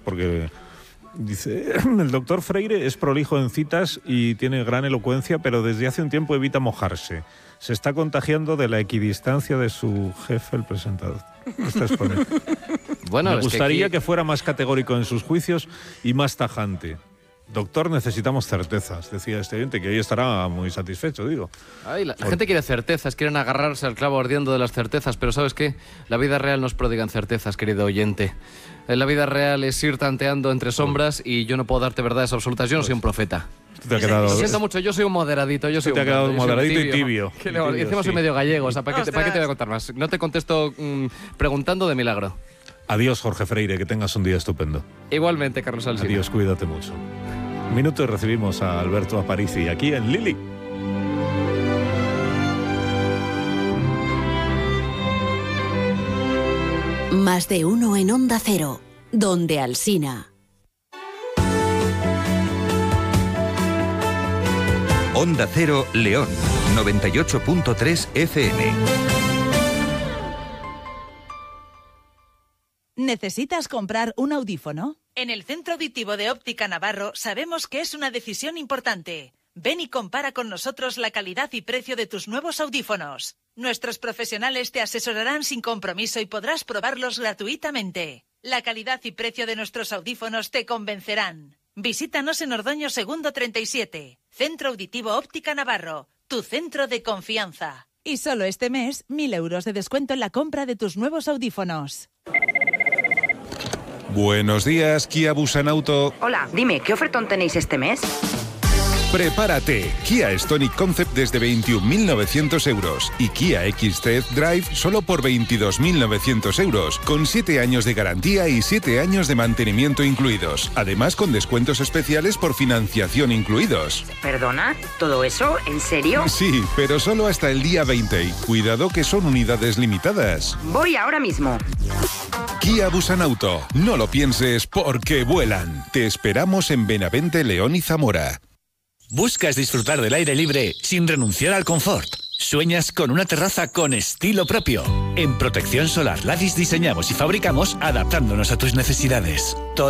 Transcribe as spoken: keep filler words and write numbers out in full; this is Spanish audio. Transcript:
porque dice, el doctor Freire es prolijo en citas y tiene gran elocuencia, pero desde hace un tiempo evita mojarse. Se está contagiando de la equidistancia de su jefe, el presentador. Esta es poner. Bueno, Me es gustaría que, aquí... que fuera más categórico en sus juicios y más tajante. Doctor, necesitamos certezas, decía este oyente, que hoy estará muy satisfecho, digo. Ay, la, la Por... gente quiere certezas, quieren agarrarse al clavo ardiendo de las certezas, pero ¿sabes qué? La vida real nos prodigan certezas, querido oyente. En la vida real es ir tanteando entre sombras y yo no puedo darte verdades absolutas, yo no soy un profeta. Te ha quedado... Lo siento mucho, yo soy un moderadito, yo soy te un ha quedado yo moderadito soy y tibio. ¿Qué le... tibio Encima sí. Soy medio gallego, o sea, ¿para qué, te, ¿para qué te voy a contar más? No te contesto mmm, preguntando de milagro. Adiós, Jorge Freire, que tengas un día estupendo. Igualmente, Carlos Alsina. Adiós, cuídate mucho. Un minuto y recibimos a Alberto Aparici, aquí en Lili. Más de uno en Onda Cero, donde Alsina. Onda Cero León, noventa y ocho punto tres F M. ¿Necesitas comprar un audífono? En el Centro Auditivo de Óptica Navarro sabemos que es una decisión importante. Ven y compara con nosotros la calidad y precio de tus nuevos audífonos. Nuestros profesionales te asesorarán sin compromiso y podrás probarlos gratuitamente. La calidad y precio de nuestros audífonos te convencerán. Visítanos en Ordoño Segundo treinta y siete. Centro Auditivo Óptica Navarro, tu centro de confianza. Y solo este mes, mil euros de descuento en la compra de tus nuevos audífonos. Buenos días, Kia Busanauto. Hola, dime, ¿qué ofertón tenéis este mes? Prepárate, Kia Stonic Concept desde veintiún mil novecientos euros y Kia X-Tech Drive solo por veintidós mil novecientos euros, con siete años de garantía y siete años de mantenimiento incluidos, además con descuentos especiales por financiación incluidos. ¿Perdona? ¿Todo eso? ¿En serio? Sí, pero solo hasta el día veinte y cuidado que son unidades limitadas. Voy ahora mismo. Kia Busanauto, no lo pienses porque vuelan. Te esperamos en Benavente, León y Zamora. ¿Buscas disfrutar del aire libre sin renunciar al confort? ¿Sueñas con una terraza con estilo propio? En Protección Solar Ladis diseñamos y fabricamos adaptándonos a tus necesidades. Todo